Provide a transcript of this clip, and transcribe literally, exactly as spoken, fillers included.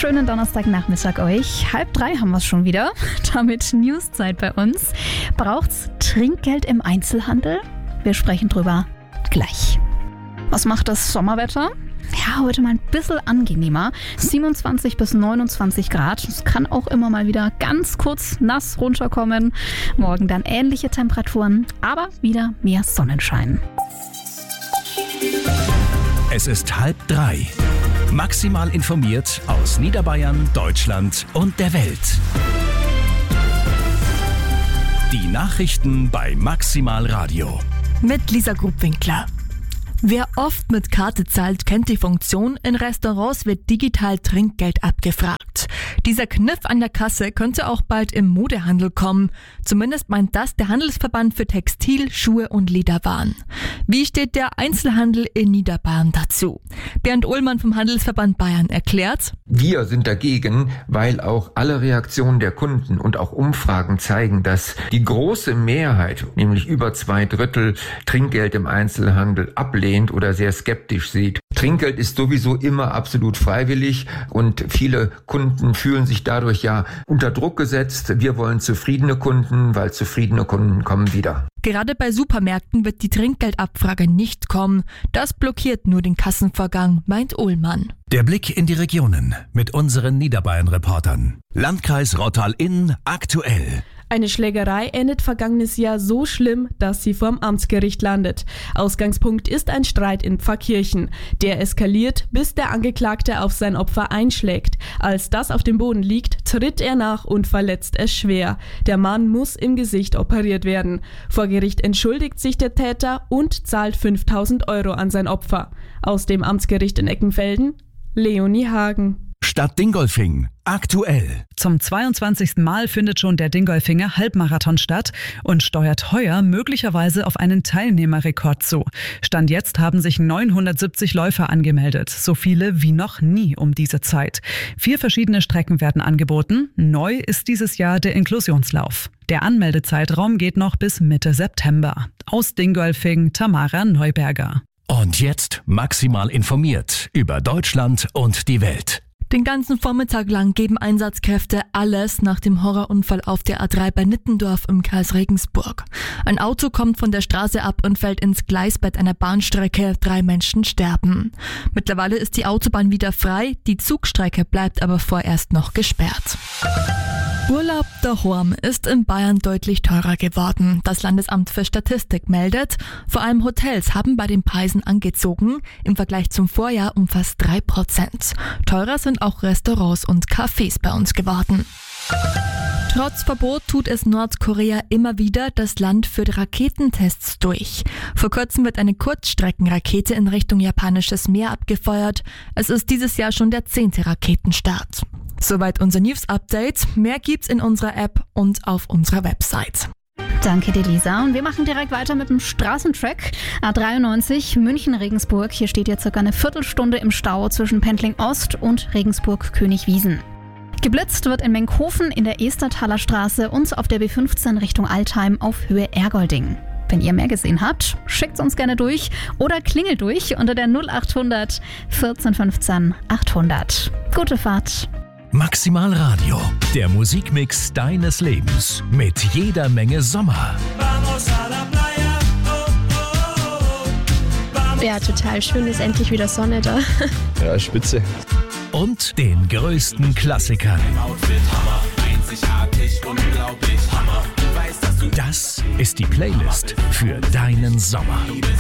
Schönen Donnerstagnachmittag euch. Halb drei haben wir es schon wieder. Damit Newszeit bei uns. Braucht's Trinkgeld im Einzelhandel? Wir sprechen drüber gleich. Was macht das Sommerwetter? Ja, heute mal ein bisschen angenehmer. siebenundzwanzig bis neunundzwanzig Grad. Es kann auch immer mal wieder ganz kurz nass runterkommen. Morgen dann ähnliche Temperaturen, aber wieder mehr Sonnenschein. Es ist halb drei. Maximal informiert aus Niederbayern, Deutschland und der Welt. Die Nachrichten bei Maximal Radio. Mit Lisa Grubwinkler. Wer oft mit Karte zahlt, kennt die Funktion. In Restaurants wird digital Trinkgeld abgefragt. Dieser Kniff an der Kasse könnte auch bald im Modehandel kommen. Zumindest meint das der Handelsverband für Textil, Schuhe und Lederwaren. Wie steht der Einzelhandel in Niederbayern dazu? Bernd Ullmann vom Handelsverband Bayern erklärt: Wir sind dagegen, weil auch alle Reaktionen der Kunden und auch Umfragen zeigen, dass die große Mehrheit, nämlich über zwei Drittel, Trinkgeld im Einzelhandel ablehnt oder sehr skeptisch sieht. Trinkgeld ist sowieso immer absolut freiwillig und viele Kunden fühlen sich dadurch ja unter Druck gesetzt. Wir wollen zufriedene Kunden, weil zufriedene Kunden kommen wieder. Gerade bei Supermärkten wird die Trinkgeldabfrage nicht kommen. Das blockiert nur den Kassenvorgang, meint Ullmann. Der Blick in die Regionen mit unseren Niederbayern-Reportern. Landkreis Rottal-Inn aktuell. Eine Schlägerei endet vergangenes Jahr so schlimm, dass sie vorm Amtsgericht landet. Ausgangspunkt ist ein Streit in Pfarrkirchen. Der eskaliert, bis der Angeklagte auf sein Opfer einschlägt. Als das auf dem Boden liegt, tritt er nach und verletzt es schwer. Der Mann muss im Gesicht operiert werden. Vor Gericht entschuldigt sich der Täter und zahlt fünftausend Euro an sein Opfer. Aus dem Amtsgericht in Eckenfelden, Leonie Hagen. Stadt Dingolfing aktuell. Zum zweiundzwanzigsten Mal findet schon der Dingolfinger Halbmarathon statt und steuert heuer möglicherweise auf einen Teilnehmerrekord zu. Stand jetzt haben sich neunhundertsiebzig Läufer angemeldet, so viele wie noch nie um diese Zeit. Vier verschiedene Strecken werden angeboten. Neu ist dieses Jahr der Inklusionslauf. Der Anmeldezeitraum geht noch bis Mitte September. Aus Dingolfing, Tamara Neuberger. Und jetzt maximal informiert über Deutschland und die Welt. Den ganzen Vormittag lang geben Einsatzkräfte alles nach dem Horrorunfall auf der A drei bei Nittendorf im Kreis Regensburg. Ein Auto kommt von der Straße ab und fällt ins Gleisbett einer Bahnstrecke. Drei Menschen sterben. Mittlerweile ist die Autobahn wieder frei, die Zugstrecke bleibt aber vorerst noch gesperrt. Urlaub daheim ist in Bayern deutlich teurer geworden. Das Landesamt für Statistik meldet, vor allem Hotels haben bei den Preisen angezogen, im Vergleich zum Vorjahr um fast drei Prozent. Teurer sind auch Restaurants und Cafés bei uns geworden. Trotz Verbot tut es Nordkorea immer wieder. Das Land führt Raketentests durch. Vor kurzem wird eine Kurzstreckenrakete in Richtung japanisches Meer abgefeuert. Es ist dieses Jahr schon der zehnte Raketenstart. Soweit unser News-Update. Mehr gibt's in unserer App und auf unserer Website. Danke dir, Lisa. Und wir machen direkt weiter mit dem Straßentrack. A dreiundneunzig München-Regensburg. Hier steht jetzt circa eine Viertelstunde im Stau zwischen Pendling Ost und Regensburg-Königswiesen. Geblitzt wird in Menkhofen in der Estertaler Straße und auf der B fünfzehn Richtung Altheim auf Höhe Ergolding. Wenn ihr mehr gesehen habt, schickt's uns gerne durch oder klingelt durch unter der null achthundert vierzehn fünfzehn achthundert. Gute Fahrt. Maximal Radio, der Musikmix deines Lebens mit jeder Menge Sommer. Ja, total schön, ist endlich wieder Sonne da. Ja, spitze. Und den größten Klassikern. Das ist die Playlist für deinen Sommer.